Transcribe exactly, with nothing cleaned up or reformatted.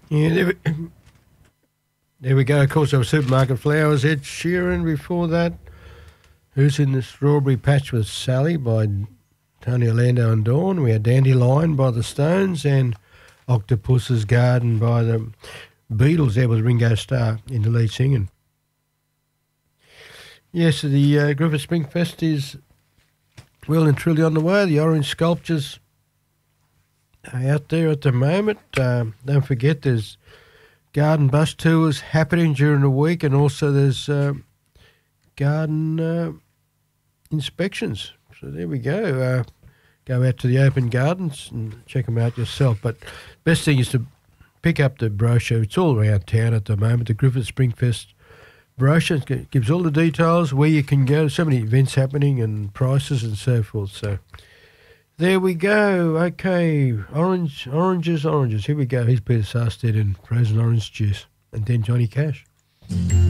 Yeah, there we, there we go. Of course, there was Supermarket Flowers, Ed Sheeran before that. Who's in the Strawberry Patch with Sally by Tony Orlando and Dawn. We had Dandelion by the Stones and Octopus's Garden by the Beatles. There was Ringo Starr in the lead singing. Yes, the uh, Griffith Spring Fest is well and truly on the way. The orange sculptures are out there at the moment. Um, don't forget there's garden bus tours happening during the week, and also there's uh, garden uh, inspections. So there we go. Uh, go out to the open gardens and check them out yourself. But best thing is to pick up the brochure. It's all around town at the moment. The Griffith Spring Fest brochure gives all the details, where you can go. So many events happening and prices and so forth. So there we go. Okay, orange, oranges, oranges. Here we go. Here's Peter Sarstedt in Frozen Orange Juice. And then Johnny Cash.